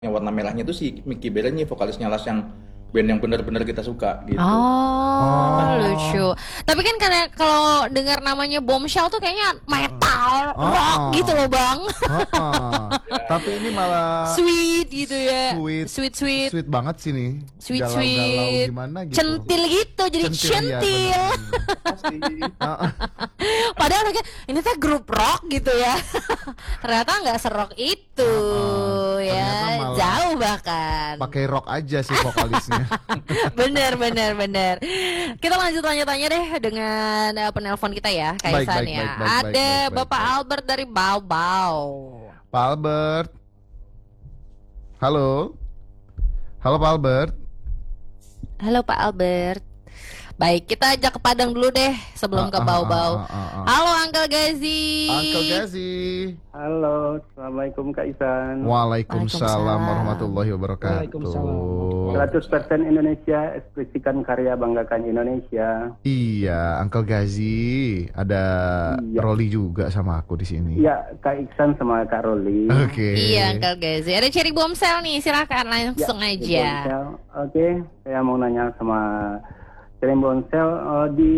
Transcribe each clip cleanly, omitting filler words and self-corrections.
yang warna merahnya itu si Mickey Berenyi, vokalisnya Las, yang band yang benar-benar kita suka gitu. Oh, Oh. lucu. Tapi kan karena kalau dengar namanya Bombshell tuh kayaknya metal, rock gitu loh, Bang. Tapi ini malah Sweet gitu ya. sweet, Sweet. sweet banget sih nih. Sweet, Galau-galau sweet. gimana gitu. Centil gitu, jadi Centil, centil. ya, Pasti. Padahal kayak ini teh grup rock gitu ya. Ternyata nggak serok itu ya. Ternyata malah Jauh bahkan. Pakai rock aja sih vokalisnya. Bener. Kita lanjut tanya-tanya deh dengan penelpon kita ya, Kaisan ya. Ada Bapak Albert dari Bau. Pak Albert. Halo. Halo Pak Albert. Halo Pak Albert. Baik, kita ajak ke Padang dulu deh sebelum ke Bau. Halo Uncle Gazi. Uncle Gazi. Halo, Assalamualaikum Kak Isan. Waalaikumsalam warahmatullahi wabarakatuh. 100% Indonesia, ekspresikan karya, banggakan Indonesia. Iya, Uncle Gazi. Ada Iya. Rolly juga sama aku di sini. Iya, Kak Iksan sama Kak Roli. Oke. Iya Uncle Gazi. Ada Cherry Bombshell nih, silakan langsung aja. Oke, saya mau nanya sama Cherry Bombshell di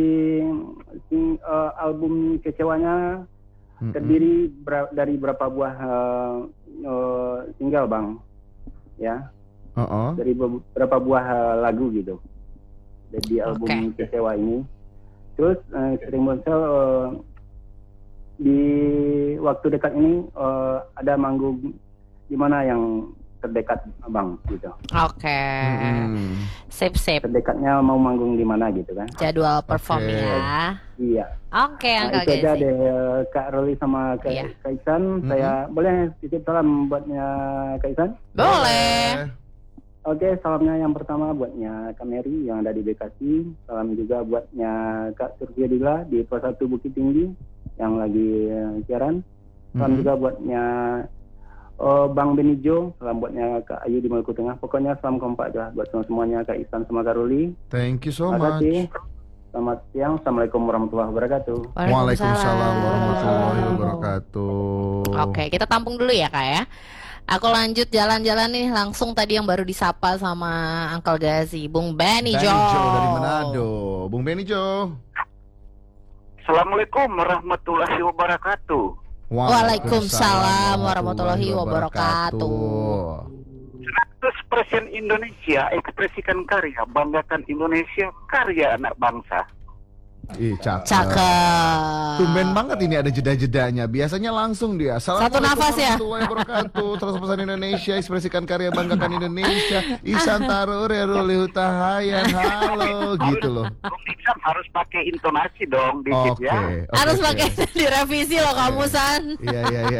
album Kecewanya terdiri dari berapa buah single, Bang? Ya. Dari beberapa buah lagu gitu di album Kecewa ini. Terus Cherry Bombshell di waktu dekat ini ada manggung di mana yang terdekat, Bang, gitu. Oke. Sip. Terdekatnya mau manggung di mana gitu kan? Jadwal perform Oke. ya. Iya. Oke, Nah, Uncle itu aja Gazi. deh Kak Roli sama Kak Iya. Iksan. Saya boleh titip salam buatnya Kak Iksan? Boleh. Oke, salamnya yang pertama buatnya Kak Mary yang ada di Bekasi. Salam juga buatnya Kak Surya Dila di Pos 1 Bukit Tinggi yang lagi siaran. Salam juga buatnya Bang Benijo. Salam buatnya Kak Ayu di Maluku Tengah. Pokoknya salam kompak lah buat semuanya Kak Iksan sama Kak Ruli. Thank you so Terima much. kasih. Selamat siang. Assalamualaikum warahmatullahi wabarakatuh. Waalaikumsalam warahmatullahi wabarakatuh. Oke, kita tampung dulu ya Kak ya. Aku lanjut jalan-jalan nih langsung tadi yang baru disapa sama Uncle Gazi, Bung Benny Jo. dari Manado. Bung Benny Jo. Assalamualaikum warahmatullahi wabarakatuh. Waalaikumsalam warahmatullahi wabarakatuh. 100% Indonesia, ekspresikan karya, banggakan Indonesia, karya anak bangsa. Ih, cakep. Cakep. Tumben banget ini ada jeda-jedanya. Biasanya langsung dia. Satu nafas ya. Warahmatullahi wabarakatuh. Terus pesan Indonesia, ekspresikan karya, banggakan Indonesia. Ihsan Tarure, Ruli Hutahayan. Halo, gitu loh. Bung Iksan harus pakai intonasi dong dikit Oke. ya. Harus pakai direvisi loh kamu San. Iya.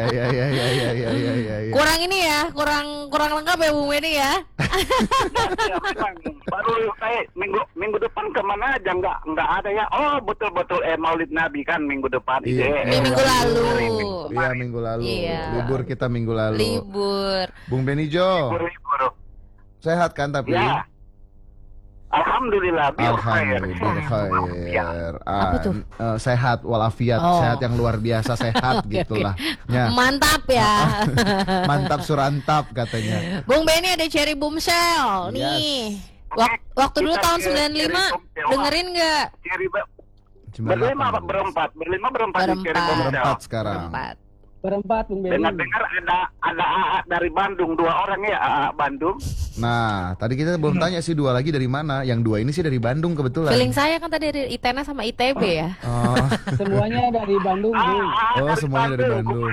Kurang ini ya, kurang lengkap ya Bung Benny ya. Ya, memang. Baru kayak minggu depan kemana aja nggak ada ya. Oh betul Maulid Nabi kan minggu depan. Iya. Minggu lalu. Iya, minggu lalu. Iya. Libur kita minggu lalu. Libur. Bung Benny Jo, Libur. sehat kan tapi? Ya. Alhamdulillah. Alhamdulillah khair. Apa tuh? Sehat walafiat, Oh. sehat yang luar biasa sehat Oke, gitulah. oke. Ya. Mantap ya. Mantap surantap katanya. Bung Benny ada Cherry Bombshell nih. Waktu dulu tahun 95 dengerin nggak? Berlima berempat Berempat sekarang. Berempat, Bung Benny. Dengar ada AA dari Bandung, 2 orang ya, AA Bandung. Nah, tadi kita belum tanya sih 2 lagi dari mana. Yang 2 ini sih dari Bandung kebetulan. Feeling saya kan tadi dari ITENA sama ITB ya. Oh, Semuanya dari Bandung, Bung. Oh, semuanya dari Bandung.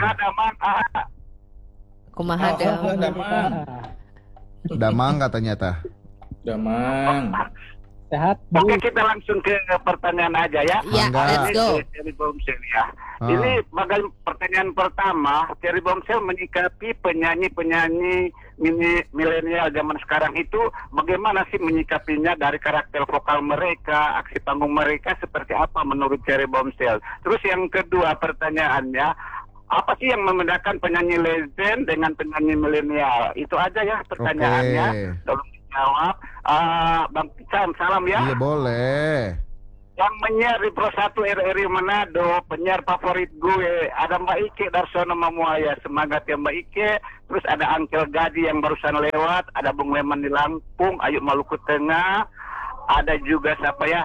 Kumaha dong. Damang katanya tah. Damang. Sehat, Oke, kita langsung ke pertanyaan aja ya. Ya, Mangga. let's go. Cherry Bombshell ya. Ini bagian pertanyaan pertama, Cherry Bombshell menyikapi penyanyi-penyanyi milenial zaman sekarang itu bagaimana sih menyikapinya dari karakter vokal mereka, aksi panggung mereka seperti apa menurut Cherry Bombshell. Terus yang kedua pertanyaannya, apa sih yang membedakan penyanyi legend dengan penyanyi milenial? Itu aja ya pertanyaannya. Tolong dijawab. Bang Pican, salam ya. Iya boleh. Yang menyiar di Pro 1 RRI Manado, penyiar favorit gue, ada Mbak Ike Darsono Mamuaya, semangat ya Mbak Ike. Terus ada Angkel Gadi yang barusan lewat, ada Bung Leman di Lampung, Ayu Maluku Tengah, ada juga siapa ya,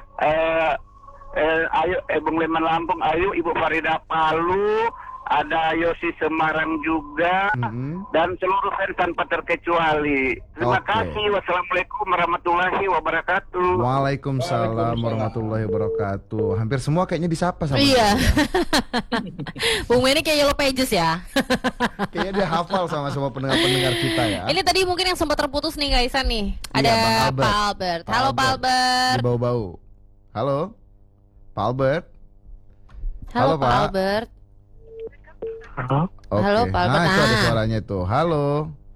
Bung Leman Lampung, Ayu, Ibu Farida Palu, ada Yosi Semarang juga, dan seluruh fans tanpa terkecuali. Terima kasih. Wassalamualaikum warahmatullahi wabarakatuh. Waalaikumsalam warahmatullahi wabarakatuh. Hampir semua kayaknya disapa sama Iya. Bung Meni kayak Yellow Pages ya. Kayaknya dia hafal sama semua pendengar-pendengar kita ya. Ini tadi mungkin yang sempat terputus nih Kak Isan nih. Iya, Ada Bang Albert. Pak Albert. Halo Pak Albert. Di bau-bau. Halo, Pak Albert. Halo Halo, Pak Pak. Albert. Halo. Oke. Halo, Pak Albert. Nah, itu ada Nah. suaranya tuh. Halo.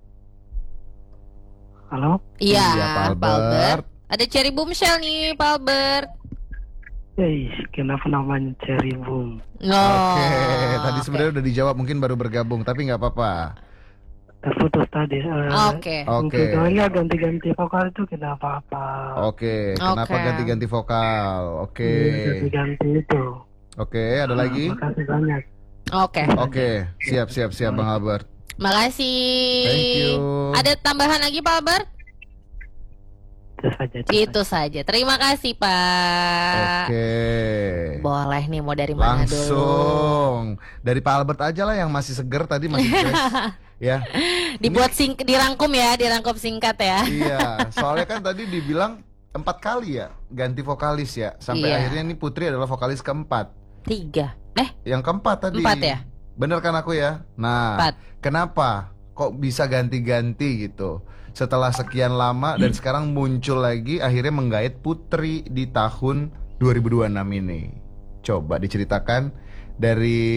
Halo. Iya, Iya, Pak Pak Albert. Albert. Ada Cherry Boomshell nih Pak Albert. Kenapa namanya Cherry Boom? Oke, tadi sebenarnya udah dijawab, mungkin baru bergabung, tapi nggak apa-apa. Terputus tadi. Oke. Oke. Soalnya ganti-ganti vokal itu kenapa apa? Oke, kenapa Oke. ganti-ganti vokal? Oke. Ganti-ganti itu. Oke, ada lagi? Makasih banyak. Oke. Oke, siap Bang Albert. Makasih. Thank you. Ada tambahan lagi Pak Albert? Itu saja. Itu saja. Terima kasih Pak. Oke. Boleh nih mau dari mana dulu? Langsung dari Pak Albert aja lah yang masih seger tadi, masih fresh. Ya. Dibuat dirangkum ya, dirangkum singkat ya. Iya, soalnya kan tadi dibilang 4 kali ya ganti vokalis ya, sampai Iya. akhirnya ini Putri adalah vokalis keempat. 3. Yang keempat tadi. 4 ya? Bener kan aku ya? Nah, 4. kenapa kok bisa ganti-ganti gitu? Setelah sekian lama dan sekarang muncul lagi, akhirnya menggait Putri di tahun 2026 ini. Coba diceritakan dari